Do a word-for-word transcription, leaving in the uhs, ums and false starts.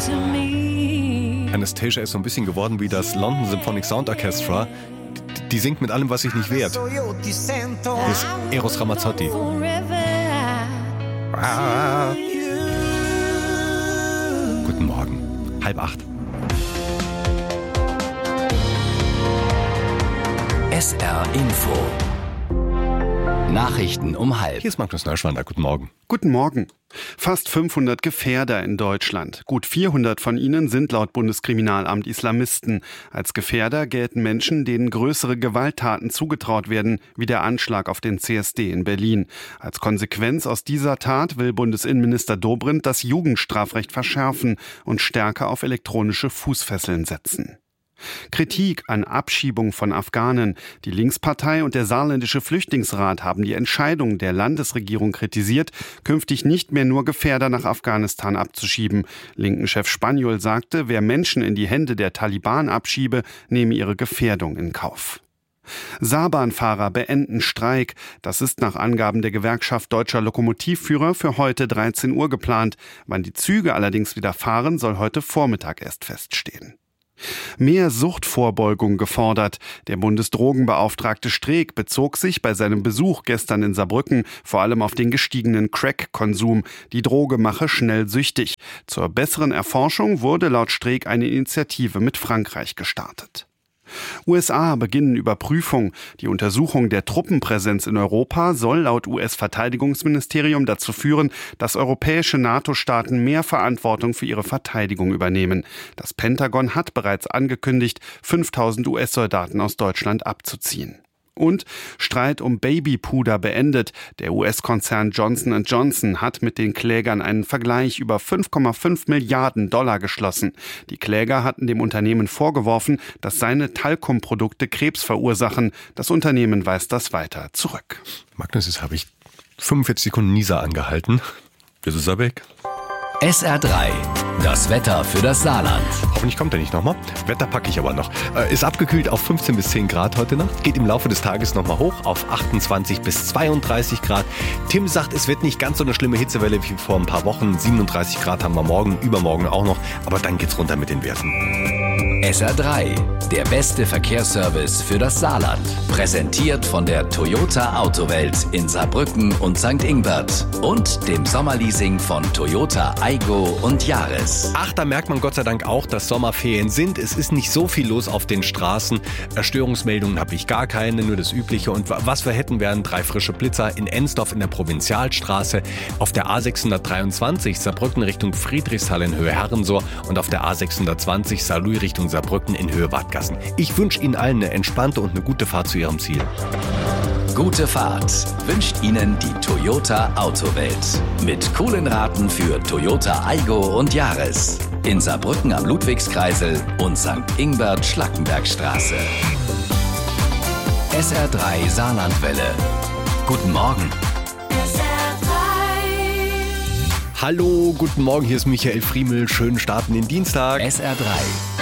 Anastasia ist so ein bisschen geworden wie das London Symphonic Sound Orchestra. Die, die singt mit allem, was sich nicht wehrt. Hier ist Eros Ramazzotti. Ah. Guten Morgen. Halb acht. S R Info. Nachrichten um halb. Hier ist Magnus Neuschwander. Guten Morgen. Guten Morgen. Fast fünfhundert Gefährder in Deutschland. Gut vierhundert von ihnen sind laut Bundeskriminalamt Islamisten. Als Gefährder gelten Menschen, denen größere Gewalttaten zugetraut werden, wie der Anschlag auf den C S D in Berlin. Als Konsequenz aus dieser Tat will Bundesinnenminister Dobrindt das Jugendstrafrecht verschärfen und stärker auf elektronische Fußfesseln setzen. Kritik an Abschiebung von Afghanen. Die Linkspartei und der Saarländische Flüchtlingsrat haben die Entscheidung der Landesregierung kritisiert, künftig nicht mehr nur Gefährder nach Afghanistan abzuschieben. Linken-Chef Spaniol sagte, wer Menschen in die Hände der Taliban abschiebe, nehme ihre Gefährdung in Kauf. Saarbahnfahrer beenden Streik. Das ist nach Angaben der Gewerkschaft Deutscher Lokomotivführer für heute dreizehn Uhr geplant. Wann die Züge allerdings wieder fahren, soll heute Vormittag erst feststehen. Mehr Suchtvorbeugung gefordert. Der Bundesdrogenbeauftragte Streeck bezog sich bei seinem Besuch gestern in Saarbrücken vor allem auf den gestiegenen Crack-Konsum. Die Droge mache schnell süchtig. Zur besseren Erforschung wurde laut Streeck eine Initiative mit Frankreich gestartet. U S A beginnen Überprüfung. Die Untersuchung der Truppenpräsenz in Europa soll laut U S-Verteidigungsministerium dazu führen, dass europäische NATO-Staaten mehr Verantwortung für ihre Verteidigung übernehmen. Das Pentagon hat bereits angekündigt, fünftausend U S-Soldaten aus Deutschland abzuziehen. Und Streit um Babypuder beendet. Der U S-Konzern Johnson und Johnson hat mit den Klägern einen Vergleich über fünf Komma fünf Milliarden Dollar geschlossen. Die Kläger hatten dem Unternehmen vorgeworfen, dass seine Talkumprodukte Krebs verursachen. Das Unternehmen weist das weiter zurück. Magnus, jetzt habe ich fünfundvierzig Sekunden Nieser angehalten. Jetzt ist er weg. S R drei. Das Wetter für das Saarland. Hoffentlich kommt er nicht nochmal. Wetter packe ich aber noch. Äh, ist abgekühlt auf fünfzehn bis zehn Grad heute Nacht. Geht im Laufe des Tages nochmal hoch auf achtundzwanzig bis zweiunddreißig Grad. Tim sagt, es wird nicht ganz so eine schlimme Hitzewelle wie vor ein paar Wochen. siebenunddreißig Grad haben wir morgen, übermorgen auch noch. Aber dann geht's runter mit den Werten. S R drei. Der beste Verkehrsservice für das Saarland. Präsentiert von der Toyota Autowelt in Saarbrücken und Sankt Ingbert. Und dem Sommerleasing von Toyota Aygo und Yaris. Ach, da merkt man Gott sei Dank auch, dass Sommerferien sind. Es ist nicht so viel los auf den Straßen. Störungsmeldungen habe ich gar keine, nur das Übliche. Und was wir hätten, wären drei frische Blitzer in Ensdorf in der Provinzialstraße, auf der A sechshundertdreiundzwanzig Saarbrücken Richtung Friedrichshall in Höhe Herrensohr und auf der A sechshundertzwanzig Saarlouis Richtung Saarbrücken in Höhe Wadgassen. Ich wünsche Ihnen allen eine entspannte und eine gute Fahrt zu Ihrem Ziel. Gute Fahrt wünscht Ihnen die Toyota Autowelt. Mit coolen Raten für Toyota Aygo und Yaris. In Saarbrücken am Ludwigskreisel und Sankt Ingbert Schlackenbergstraße. S R drei Saarlandwelle. Guten Morgen. S R drei. Hallo, guten Morgen, hier ist Michael Friemel. Schönen Start in den Dienstag. S R drei.